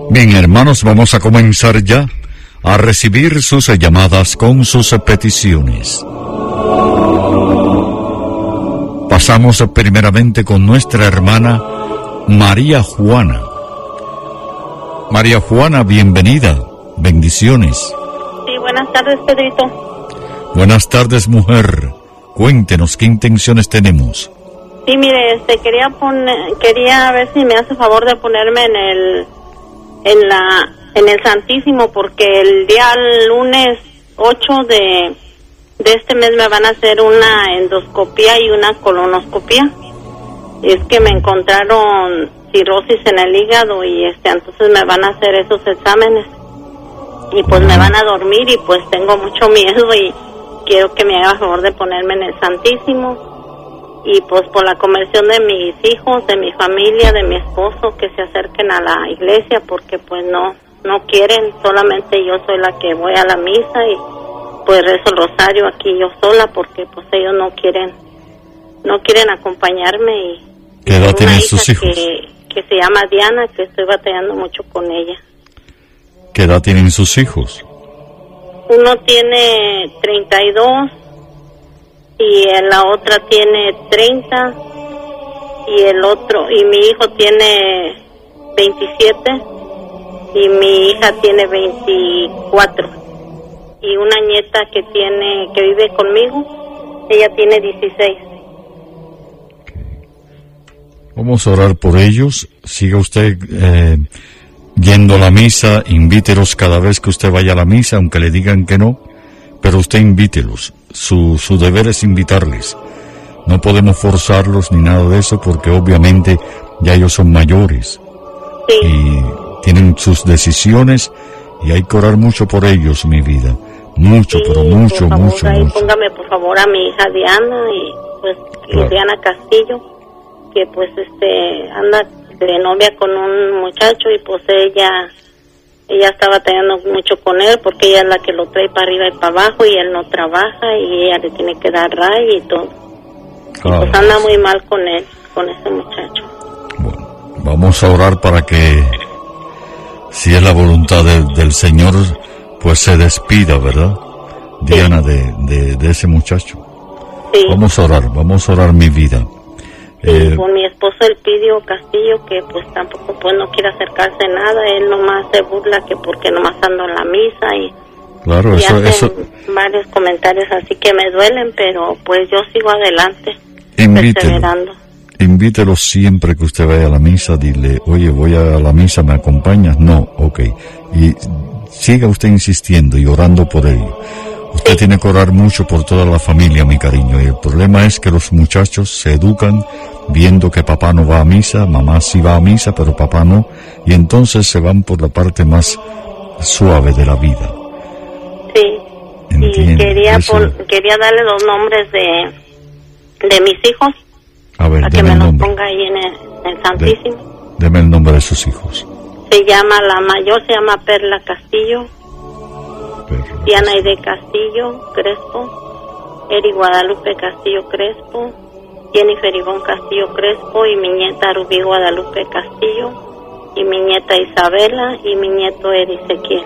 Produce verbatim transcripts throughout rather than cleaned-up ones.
Bien, hermanos, vamos a comenzar ya a recibir sus llamadas con sus peticiones. Pasamos primeramente con nuestra hermana María Juana. María Juana, bienvenida. Bendiciones. Sí, buenas tardes, Pedrito. Buenas tardes, mujer. Cuéntenos, ¿qué intenciones tenemos? Sí, mire, este, quería poner, quería ver si me hace favor de ponerme en el, en la, en el Santísimo, porque el día lunes ocho de, de este mes me van a hacer una endoscopía y una colonoscopía. Es que me encontraron cirrosis en el hígado y este, entonces me van a hacer esos exámenes y pues me van a dormir y pues tengo mucho miedo y quiero que me haga favor de ponerme en el Santísimo y pues por la conversión de mis hijos, de mi familia, de mi esposo, que se acerquen a la iglesia porque pues no no quieren, solamente yo soy la que voy a la misa y pues rezo el rosario aquí yo sola porque pues ellos no quieren no quieren acompañarme. Y ¿qué edad tienen sus hijos? Que, que se llama Diana, que estoy batallando mucho con ella. ¿Qué edad tienen sus hijos? Uno tiene treinta y dos y la otra tiene treinta y el otro, y mi hijo tiene veintisiete y mi hija tiene veinticuatro y una nieta que tiene, que vive conmigo, ella tiene dieciséis. Vamos a orar por ellos. Siga usted eh, yendo a la misa, invítelos cada vez que usted vaya a la misa, aunque le digan que no, pero usted invítelos. Su, su deber es invitarles. No podemos forzarlos ni nada de eso porque obviamente ya ellos son mayores. Sí. Y tienen sus decisiones y hay que orar mucho por ellos, mi vida. Mucho, sí, pero mucho, por favor, mucho, ahí mucho. Póngame por favor a mi hija Diana y pues claro. Diana Castillo, que pues este anda de novia con un muchacho y pues ella ella está batallando mucho con él porque ella es la que lo trae para arriba y para abajo y él no trabaja y ella le tiene que dar ray y todo. Claro. Y pues anda muy mal con él, con ese muchacho. Bueno, vamos a orar para que, si es la voluntad de, del Señor, pues se despida, ¿verdad? Sí. Diana, de, de, de ese muchacho. Sí. Vamos a orar, vamos a orar, mi vida. Sí, eh, con mi esposo Elpidio Castillo, que pues tampoco pues no quiere acercarse a nada, él nomás se burla que porque nomás ando en la misa y, claro, y eso, hacen eso... varios comentarios así que me duelen, pero pues yo sigo adelante, invítelo, perseverando. Invítelo siempre que usted vaya a la misa, dile, oye, voy a la misa, ¿me acompañas? No, ok, y siga usted insistiendo y orando por ello. Usted sí. Tiene que orar mucho por toda la familia, mi cariño, y el problema es que los muchachos se educan viendo que papá no va a misa, mamá sí va a misa, pero papá no, y entonces se van por la parte más suave de la vida. Sí, ¿entiende? Y quería, Eso... pon, quería darle los nombres de, de mis hijos, a ver, para que me el los nombre. ponga ahí en el, el Santísimo. De, deme el nombre de sus hijos. Se llama, la mayor se llama Perla Castillo, Perla Diana Aide Castillo Crespo, Eri Guadalupe Castillo Crespo, Jennifer Ivonne Castillo Crespo y mi nieta Rubí Guadalupe Castillo y mi nieta Isabela y mi nieto Eri Ezequiel.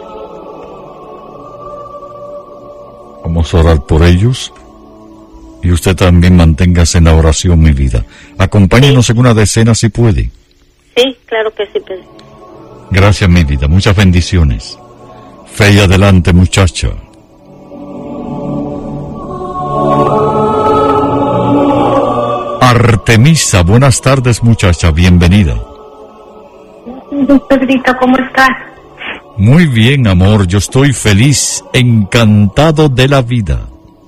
Vamos a orar por ellos y usted también manténgase en la oración, mi vida. Acompáñenos sí. en una decena si puede. Sí, claro que sí, Pedro. Gracias, mi vida. Muchas bendiciones. Fe y adelante, muchacha. Artemisa, buenas tardes, muchacha, bienvenida. Pedrito, ¿cómo estás? Muy bien, amor, yo estoy feliz, encantado de la vida.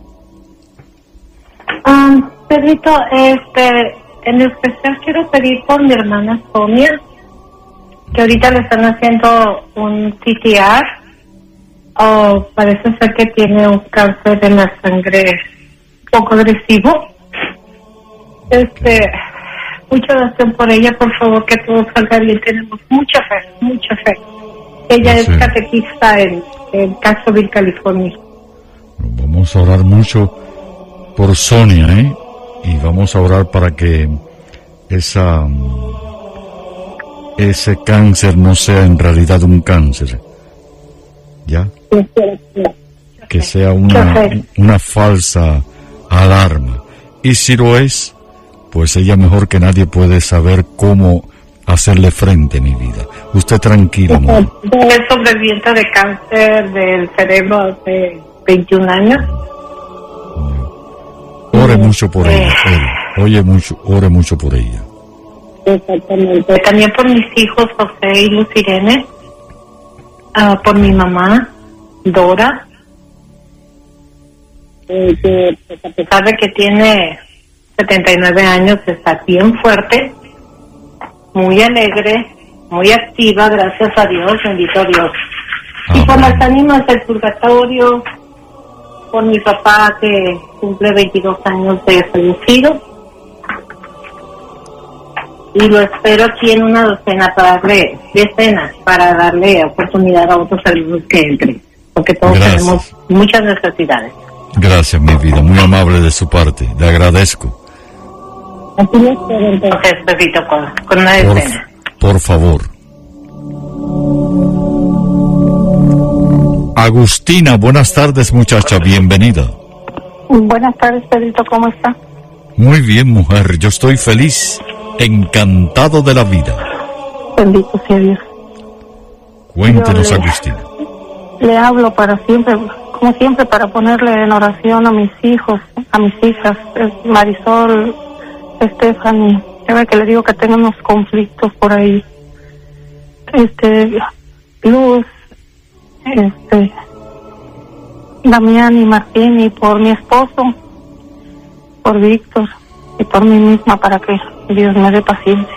Um, Pedrito, este, en especial quiero pedir por mi hermana Sonia, que ahorita le están haciendo un C T R, o parece ser que tiene un cáncer en la sangre poco agresivo. Este, mucha oración por ella, por favor, que todo salga bien. Tenemos mucha fe, mucha fe. Ella sí. es catequista en, en Castroville, California. Vamos a orar mucho por Sonia, ¿eh? Y vamos a orar para que esa ese cáncer no sea en realidad un cáncer. ¿Ya? Que sea una, una falsa alarma. Y si lo es, pues ella mejor que nadie puede saber cómo hacerle frente, mi vida. Usted tranquila, mujer. Es sobreviviente de cáncer del cerebro hace veintiún años. Ore mucho por eh. ella, ore, oye mucho, ore mucho por ella. Exactamente. También por mis hijos José y Luz Irene, uh, por mi mamá Dora, eh, que pues, a pesar de que tiene setenta y nueve años, está bien fuerte, muy alegre, muy activa, gracias a Dios, bendito Dios. Ah, y por bueno. las ánimas del purgatorio, por mi papá que cumple veintidós años de fallecido, y lo espero aquí en una docena para darle decenas, para darle oportunidad a otros alumnos que entren, porque todos Gracias. tenemos muchas necesidades. Gracias, mi vida, muy amable de su parte, le agradezco. Aquí lo espero entonces, Pepito, con, con una decena. Por, por favor. Agustina, buenas tardes, muchacha, bienvenida. Buenas tardes, Pedrito, ¿cómo está? Muy bien, mujer, yo estoy feliz, encantado de la vida. Bendito sea Dios. Cuéntenos, le, Agustina. Le hablo para siempre, como siempre, para ponerle en oración a mis hijos, a mis hijas, Marisol, Stephanie. Ya ve que le digo que tengo unos conflictos por ahí. Este, Luz, este, Damián y Martín, y por mi esposo, por Víctor y por mí misma, para que Dios me dé paciencia.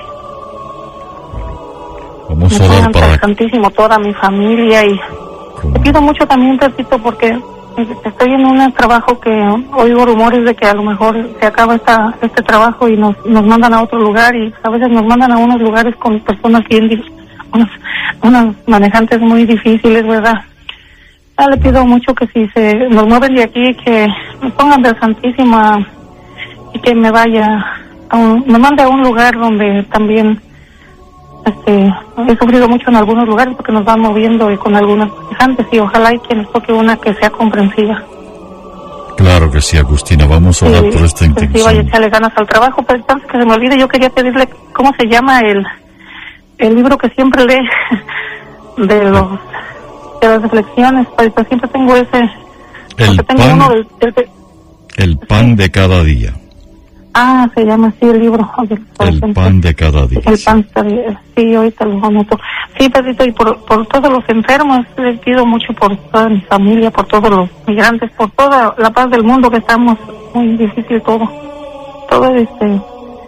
Vamos a orar para Santísimo, toda mi familia, y te pido mucho también, Pepito, porque estoy en un trabajo que oigo rumores de que a lo mejor se acaba esta, este trabajo y nos, nos mandan a otro lugar, y a veces nos mandan a unos lugares con personas bien, unos, unos manejantes muy difíciles, ¿verdad? Ya le pido mucho que si se nos mueven de aquí, que me pongan de Santísima y que me vaya a un, me mande a un lugar donde también este he sufrido mucho en algunos lugares, porque nos van moviendo y con algunas manejantes, y ojalá y que nos toque una que sea comprensiva. Claro que sí, Agustina, vamos a orar sí, por esta intención. Pues sí, vaya a echarle ganas al trabajo, pero antes que se me olvide, yo quería pedirle cómo se llama el el libro que siempre lee de los de las reflexiones, pues, pues siempre tengo ese, el tengo pan, uno del, del, del, el pan sí. de cada día. Ah, se llama así el libro. El pan de cada día. El pan, sí, ahorita lo anoto. Sí, Pedrito, y por, por todos los enfermos, les pido mucho por toda mi familia, por todos los migrantes, por toda la paz del mundo, que estamos muy difícil todo. Todo este...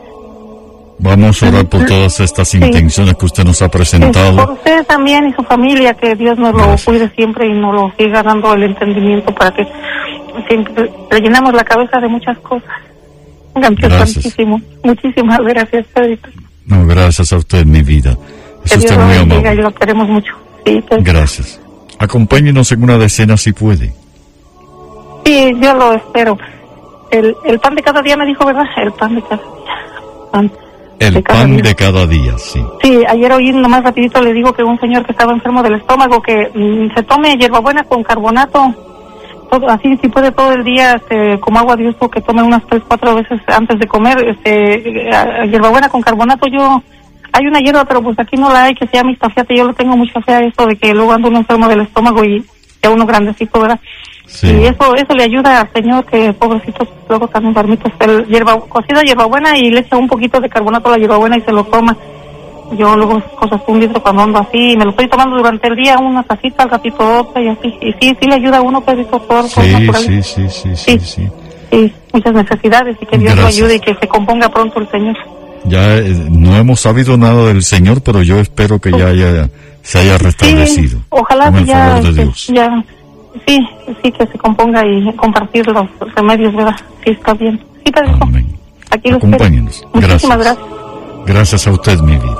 Vamos a orar por todas estas sí. intenciones que usted nos ha presentado. Por usted también y su familia, que Dios nos Gracias. lo cuide siempre y nos lo siga dando el entendimiento, para que siempre le llenemos la cabeza de muchas cosas. Muchísimo, muchísimas gracias, Pedrito. No, gracias a usted, mi vida. Es que usted Dios muy lo bendiga, amable. Lo queremos mucho. Sí, gracias. Acompáñenos en una decena si puede. Sí, yo lo espero. El, el pan de cada día me dijo, ¿verdad? El pan de cada día. Pan el de cada pan día. de cada día, sí. Sí, ayer oí nomás rapidito, le digo que un señor que estaba enfermo del estómago, que mm, se tome hierbabuena con carbonato. Todo, así, si puede, todo el día, este, como agua de uso, que tome unas tres, cuatro veces antes de comer, este, hierbabuena con carbonato. Yo, hay una hierba, pero pues aquí no la hay, que se llama Istafiate. Yo le tengo mucha fe a eso de que luego ando uno enfermo del estómago y ya uno grandecito, ¿verdad? Sí. Y eso, eso le ayuda al señor, que pobrecito, luego también dormitos, el hierba, cocida hierbabuena, y le echa un poquito de carbonato a la hierbabuena y se lo toma. Yo luego cosas un litro cuando ando así, me lo estoy tomando durante el día, una tacita, al ratito otra, y así. Y sí, sí le ayuda a uno, Pedrito, por sí, sí, sí, sí, sí, sí. Sí, muchas necesidades, y que Dios Gracias. lo ayude y que se componga pronto el Señor. Ya eh, no hemos sabido nada del Señor, pero yo espero que ya haya, se haya restablecido. Sí, ojalá con el ya, favor de Dios. ya, sí, sí, que se componga y compartir los remedios, ¿verdad? Sí, está bien. Sí, Pedrito. Amén. Aquí lo Acompáñenos. espero. Muchísimas gracias. gracias. Gracias a usted, mi vida.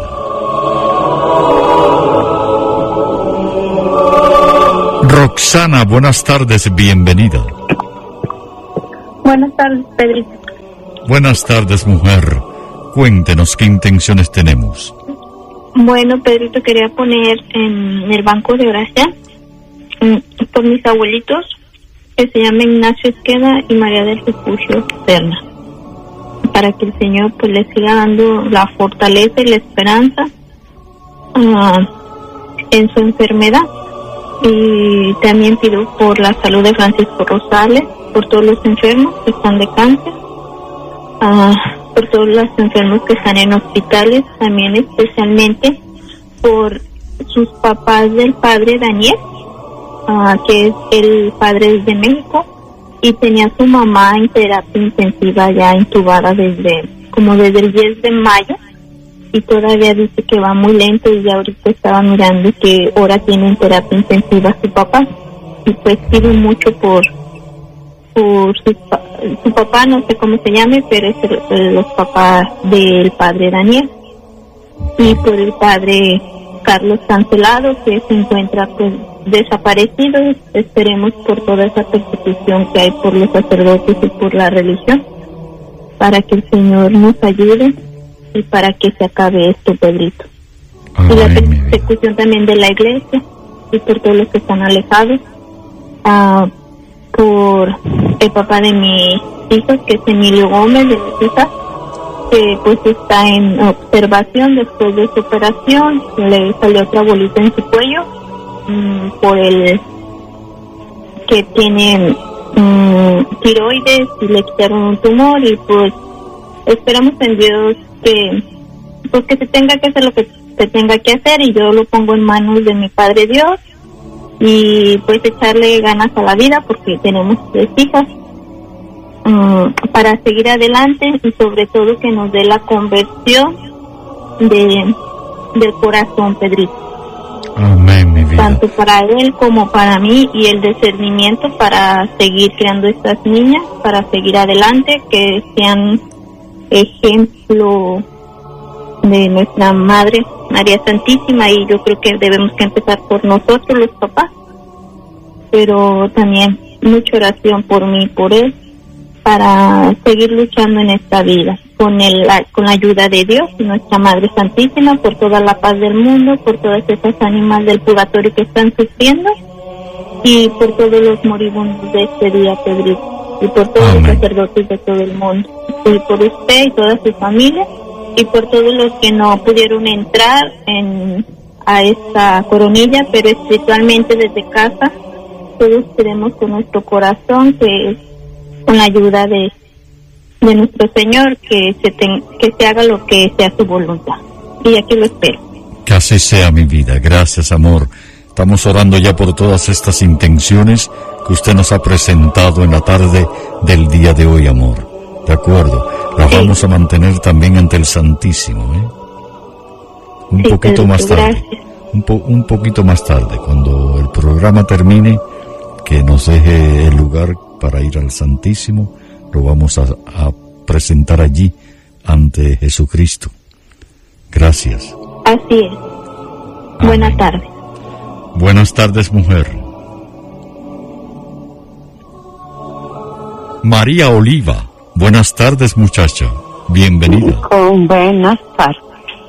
Roxana, buenas tardes, bienvenida. Buenas tardes, Pedrito. Buenas tardes, mujer. Cuéntenos qué intenciones tenemos. Bueno, Pedrito, quería poner en el banco de oración por mis abuelitos, que se llaman Ignacio Esqueda y María del Refugio Serna, para que el Señor pues les siga dando la fortaleza y la esperanza uh, en su enfermedad. Y también pido por la salud de Francisco Rosales, por todos los enfermos que están de cáncer, uh, por todos los enfermos que están en hospitales, también especialmente por sus papás del padre Daniel, uh, que es el padre de México, y tenía su mamá en terapia intensiva ya intubada desde como desde el diez de mayo, y todavía dice que va muy lento, y ya ahorita estaba mirando que ahora tiene en terapia intensiva su papá, y pues pido mucho por por su, su papá, no sé cómo se llame, pero es el, el, los papás del padre Daniel, y por el padre Carlos Cancelado, que se encuentra pues desaparecido. Esperemos por toda esa persecución que hay por los sacerdotes y por la religión, para que el Señor nos ayude y para que se acabe esto, Pedrito. Ay, y la persecución también de la iglesia y por todos los que están alejados, uh, por el papá de mis hijos, que es Emilio Gómez, de mis hijas, que pues está en observación después de su operación. Le salió otra bolita en su cuello um, por el que tiene um, tiroides, y le quitaron un tumor, y pues esperamos en Dios que pues que se tenga que hacer lo que se tenga que hacer, y yo lo pongo en manos de mi Padre Dios, y pues echarle ganas a la vida, porque tenemos tres hijas, um, para seguir adelante, y sobre todo que nos dé la conversión de del corazón, Pedrito. Amén, mi vida. Tanto para él como para mí, y el discernimiento para seguir creando estas niñas, para seguir adelante, que sean ejemplo de nuestra Madre María Santísima. Y yo creo que debemos que empezar por nosotros, los papás, pero también mucha oración por mí y por él, para seguir luchando en esta vida con el con la ayuda de Dios y nuestra Madre Santísima, por toda la paz del mundo, por todas esas ánimas del purgatorio que están sufriendo, y por todos los moribundos de este día, Pedrito, y por todos Amén. Los sacerdotes de todo el mundo, y por usted y toda su familia, y por todos los que no pudieron entrar en a esta coronilla, pero espiritualmente desde casa todos queremos con nuestro corazón que con la ayuda de de nuestro Señor que se ten, que se haga lo que sea su voluntad, y aquí lo espero. Que así sea, mi vida. Gracias, amor. Estamos orando ya por todas estas intenciones que usted nos ha presentado en la tarde del día de hoy, amor. De acuerdo. Las sí. Vamos a mantener también ante el Santísimo, ¿eh? Un sí, poquito más tarde. Un, po, un poquito más tarde, cuando el programa termine, que nos deje el lugar para ir al Santísimo, lo vamos a, a presentar allí ante Jesucristo. Gracias. Así es. Amén. Buenas tardes. Buenas tardes, mujer. María Oliva. Buenas tardes, muchacha. Bienvenida. Con buenas tardes.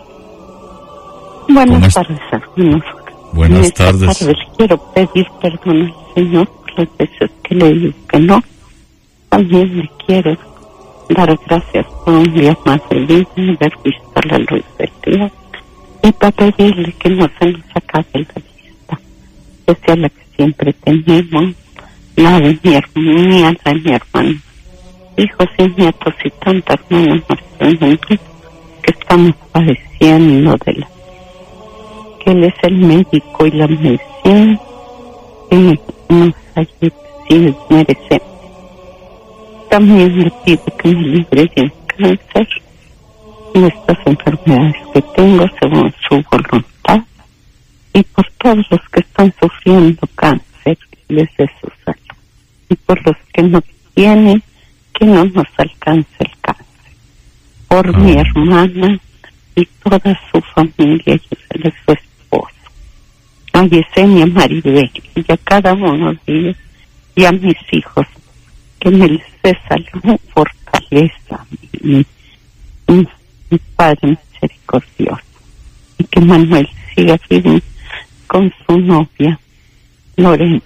Buenas tardes, hermanos. Buenas tardes. tardes. Quiero pedir perdón al Señor por las veces que le digo que no. También le quiero dar gracias por un día más de vida, haber visto la luz del día, y para pedirle que no se nos acabe la vista, que sea la que siempre tenemos, la de mi hermana, la de mi hermano, hijos y nietos y tantas hermanas que estamos padeciendo de la que Él es el médico y la medicina que nos ayude si merecemos. También le pido que me libre del cáncer y de estas enfermedades que tengo según su voluntad, y por todos los que están sufriendo cáncer les dé su salud, y por los que no tienen, que no nos alcance el cáncer, por oh. mi hermana y toda su familia, y de su esposo, a Yesenia Maribel, y a cada uno de ellos, y a mis hijos, que me les dé salud, fortaleza, mi, mi, mi Padre misericordioso, y que Manuel siga firme con su novia, Lorena.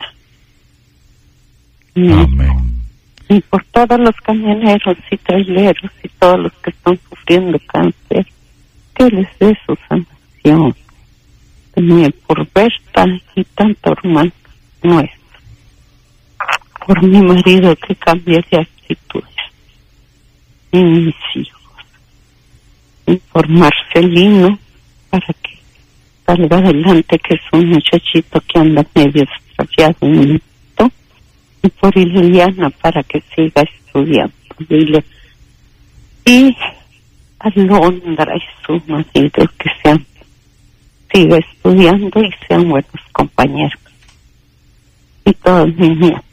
Y, Amén. y por todos los camioneros y traileros y todos los que están sufriendo cáncer, que les dé su sanación. También por Berta y tanto hermano nuestro. Por mi marido que cambie de actitud. Y mis hijos. Y por Marcelino, para que salga adelante, que es un muchachito que anda medio extraviado en esto. Y por Liliana, para que siga estudiando. Dile. Y a Londra y su marido, que sean, siga estudiando y sean buenos compañeros. Y todos mis nietos.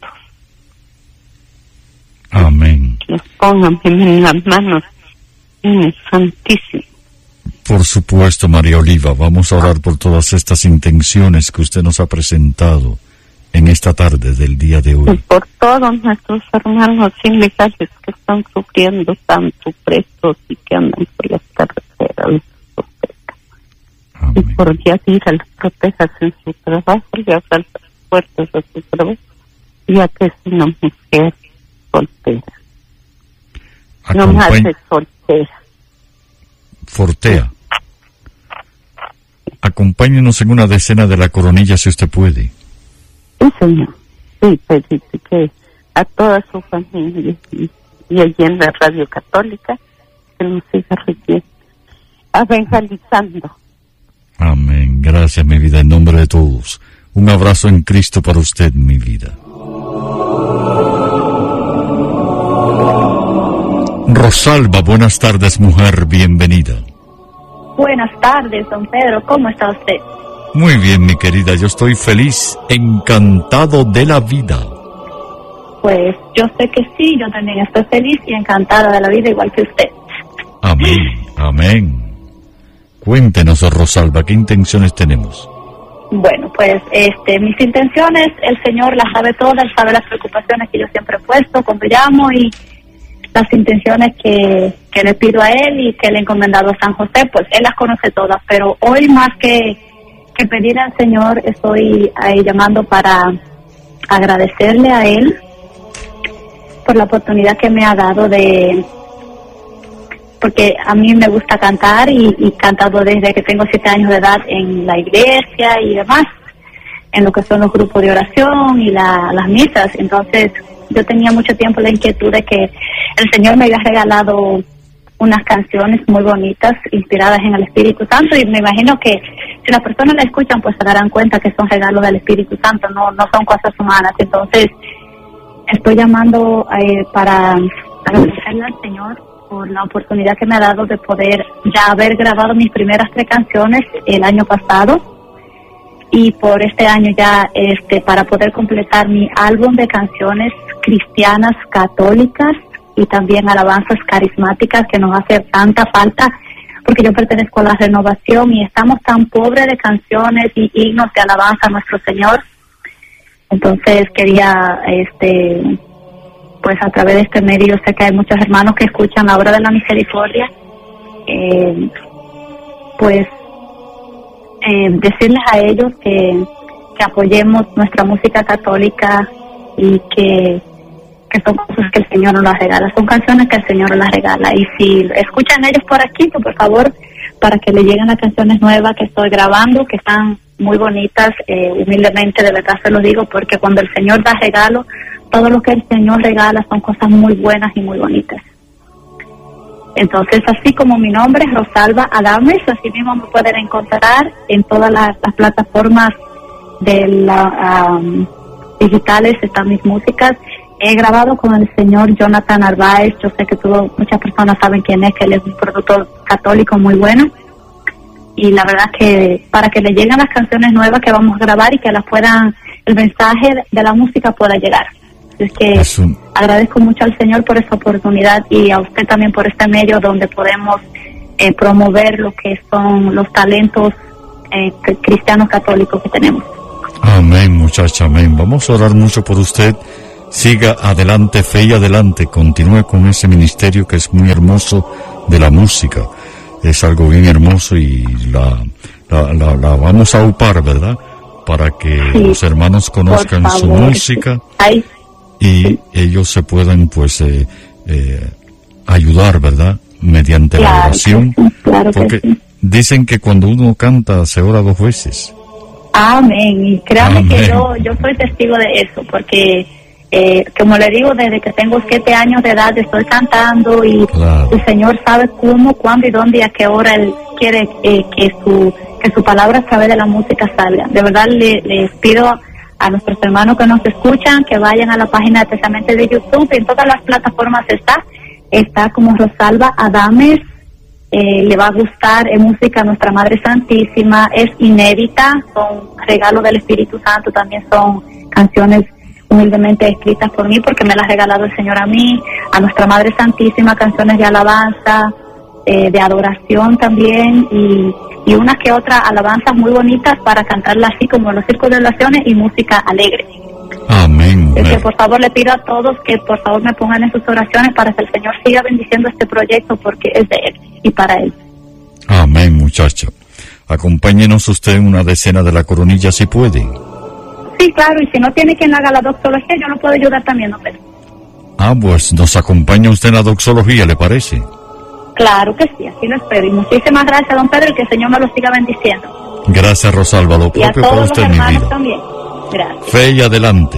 Amén. Los pongan en las manos en el Santísimo. Por supuesto, María Oliva, vamos a orar por todas estas intenciones que usted nos ha presentado en esta tarde del día de Y hoy. por todos nuestros hermanos ilegales que están sufriendo tanto, presos y que andan por las carreteras, los proteja. Y Amén. por Yadira, los protejas en su trabajo, le abra las puertas a su trabajo, ya que es una mujer soltera. No más Acompañ- es soltera. Fortea. Acompáñenos en una decena de la coronilla si usted puede. Sí, señor. Sí, pues dice que a toda su familia y, y allí en la radio católica que nos siga recibiendo, evangelizando. Amén. Gracias, mi vida, en nombre de todos. Un abrazo en Cristo para usted, mi vida. Rosalba, buenas tardes, mujer, bienvenida. Buenas tardes, don Pedro. ¿Cómo está usted? Muy bien, mi querida, yo estoy feliz, encantado de la vida. Pues yo sé que sí, yo también estoy feliz y encantada de la vida igual que usted. Amén, amén. Cuéntenos, Rosalba, ¿qué intenciones tenemos? Bueno, pues este, mis intenciones, el Señor las sabe todas, sabe las preocupaciones que yo siempre he puesto cuando llamo y las intenciones que, que le pido a Él y que le he encomendado a San José, pues Él las conoce todas, pero hoy más que, que pedir al Señor, estoy ahí llamando para agradecerle a Él por la oportunidad que me ha dado de... porque a mí me gusta cantar y, y cantado desde que tengo siete años de edad en la iglesia y demás, en lo que son los grupos de oración y la, las misas. Entonces yo tenía mucho tiempo la inquietud de que el Señor me había regalado unas canciones muy bonitas inspiradas en el Espíritu Santo, y me imagino que si las personas la escuchan pues se darán cuenta que son regalos del Espíritu Santo, no, no son cosas humanas. Entonces estoy llamando eh, para agradecerle al Señor por la oportunidad que me ha dado de poder ya haber grabado mis primeras tres canciones el año pasado, y por este año ya este para poder completar mi álbum de canciones cristianas católicas y también alabanzas carismáticas que nos hace tanta falta, porque yo pertenezco a la Renovación y estamos tan pobres de canciones y himnos de alabanza a nuestro Señor. Entonces quería este pues a través de este medio, sé que hay muchos hermanos que escuchan la obra de la misericordia, eh, pues eh, decirles a ellos que, que apoyemos nuestra música católica y que, que son cosas que el Señor nos las regala, son canciones que el Señor nos las regala, y si escuchan ellos por aquí, pues por favor, para que le lleguen las canciones nuevas que estoy grabando, que están muy bonitas, eh, humildemente de verdad se lo digo, porque cuando el Señor da regalo, todo lo que el Señor regala son cosas muy buenas y muy bonitas. Entonces, así como mi nombre es Rosalba Adames, así mismo me pueden encontrar en todas las, las plataformas de la, um, digitales, están mis músicas. He grabado con el señor Jonathan Narváez, yo sé que todo, muchas personas saben quién es, que él es un productor católico muy bueno. Y la verdad que para que le lleguen las canciones nuevas que vamos a grabar y que las puedan, el mensaje de la música pueda llegar. Es que es un... agradezco mucho al Señor por esta oportunidad y a usted también por este medio donde podemos eh, promover lo que son los talentos eh, cristianos católicos que tenemos. Amén, muchacha, amén. Vamos a orar mucho por usted. Siga adelante, fe y adelante. Continúe con ese ministerio que es muy hermoso de la música. Es algo bien hermoso y la, la, la, la vamos a upar, ¿verdad? Para que Sí, los hermanos conozcan su favor, música sí. Ay, y sí. ellos se puedan, pues, eh, eh, ayudar, ¿verdad? Mediante la Claro oración. que sí, claro que Porque sí. dicen que cuando uno canta se ora dos veces. Amén. Y créame Amén. que yo, yo soy testigo de eso, porque, eh, como le digo, desde que tengo siete años de edad estoy cantando y Claro. el Señor sabe cómo, cuándo y dónde y a qué hora Él quiere eh, que su que su palabra a través de la música salga. De verdad le, les pido a nuestros hermanos que nos escuchan que vayan a la página de Tesamente de YouTube. En todas las plataformas está, está como Rosalba Adames. Eh, le va a gustar, es música Nuestra Madre Santísima, es inédita, son regalos del Espíritu Santo, también son canciones humildemente escritas por mí porque me las ha regalado el Señor a mí, a Nuestra Madre Santísima, canciones de alabanza, eh, de adoración también y, y unas que otras alabanzas muy bonitas para cantarlas así como en los círculos de oraciones y música alegre. Amén. Es que por favor le pido a todos que por favor me pongan en sus oraciones para que el Señor siga bendiciendo este proyecto porque es de Él y para Él. Amén, muchacho. Acompáñenos usted en una decena de la coronilla si puede. Sí, claro, y si no tiene quien haga la doxología, yo lo puedo ayudar también, ¿no? Pero Ah, pues nos acompaña usted en la doxología, ¿le parece? claro que sí, así lo espero. Y muchísimas gracias, don Pedro, y que el Señor me lo siga bendiciendo. Gracias, Rosalba, lo Y a propio para todos los usted, mi hermanos vida. también. Gracias. Fe y adelante.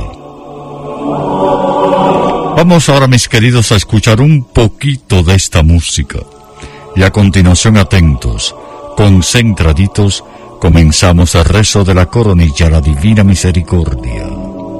Vamos ahora, mis queridos, a escuchar un poquito de esta música. Y a continuación, atentos, concentraditos, comenzamos el rezo de la coronilla, la Divina Misericordia.